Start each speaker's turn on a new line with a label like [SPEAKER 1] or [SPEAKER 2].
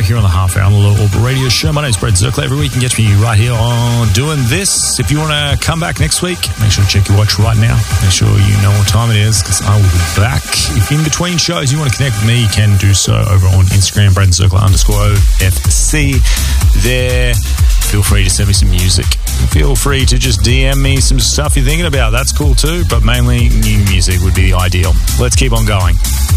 [SPEAKER 1] here on the Half Hour on the Low Orbit Radio Show. My name's Brad Zirkler. Every week you can get me right here on Doing This. If you want to come back next week, make sure to check your watch right now. Make sure you know what time it is, because I will be back. If in between shows you want to connect with me, you can do so over on Instagram, BradenZirkler_OFC. There, feel free to send me some music. Feel free to just DM me some stuff you're thinking about. That's cool too, but mainly new music would be the ideal. Let's keep on going.